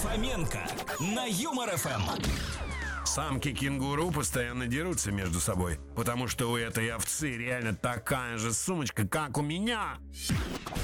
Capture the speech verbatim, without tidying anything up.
Фоменко на Юмор эф эм. Самки кенгуру постоянно дерутся между собой, потому что у этой овцы реально такая же сумочка, как у меня.